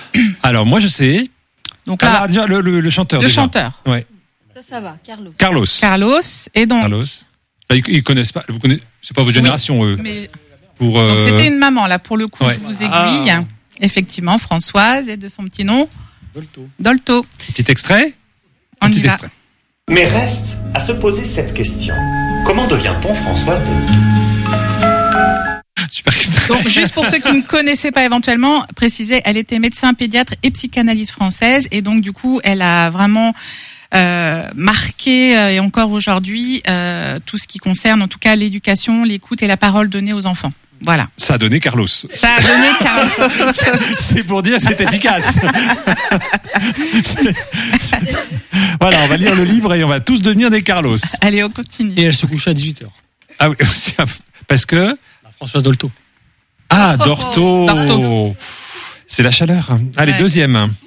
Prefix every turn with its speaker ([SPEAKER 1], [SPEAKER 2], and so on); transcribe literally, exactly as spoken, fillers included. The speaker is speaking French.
[SPEAKER 1] Alors, moi, je sais.
[SPEAKER 2] Donc là,
[SPEAKER 1] ah, déjà, le, le, le chanteur.
[SPEAKER 2] le
[SPEAKER 1] déjà.
[SPEAKER 2] chanteur.
[SPEAKER 1] Ouais.
[SPEAKER 3] Ça, ça va, Carlos.
[SPEAKER 1] Carlos.
[SPEAKER 2] Carlos. Et donc.
[SPEAKER 1] Carlos. Ils, ils connaissent pas. Vous connaissez. C'est pas votre génération,
[SPEAKER 2] oui,
[SPEAKER 1] eux.
[SPEAKER 2] Mais...
[SPEAKER 1] Pour. Euh...
[SPEAKER 2] Donc c'était une maman là. Pour le coup,
[SPEAKER 1] ouais.
[SPEAKER 2] je vous aiguille. Ah. Effectivement, Françoise et de son petit nom.
[SPEAKER 4] Dolto.
[SPEAKER 2] Dolto.
[SPEAKER 1] Petit extrait.
[SPEAKER 2] On
[SPEAKER 1] petit
[SPEAKER 2] y va.
[SPEAKER 1] extrait.
[SPEAKER 5] Mais reste à se poser cette question. Comment devient-on Françoise Dolto ?
[SPEAKER 1] Super extrait.
[SPEAKER 2] Donc, juste pour ceux qui ne connaissaient pas éventuellement, préciser, elle était médecin pédiatre et psychanalyste française. Et donc, du coup, elle a vraiment euh, marqué, euh, et encore aujourd'hui, euh, tout ce qui concerne, en tout cas, l'éducation, l'écoute et la parole donnée aux enfants. Voilà.
[SPEAKER 1] Ça a donné Carlos.
[SPEAKER 2] Ça a donné Carlos.
[SPEAKER 1] C'est pour dire que c'est efficace. c'est, c'est... Voilà, on va lire le livre et on va tous devenir des Carlos.
[SPEAKER 2] Allez, on continue.
[SPEAKER 4] Et elle se couche à dix-huit heures.
[SPEAKER 1] Ah oui, parce que...
[SPEAKER 4] Françoise Dolto.
[SPEAKER 1] Ah, Dorto.
[SPEAKER 2] Dorto.
[SPEAKER 1] C'est la chaleur. Allez,
[SPEAKER 2] ouais.
[SPEAKER 1] Deuxième.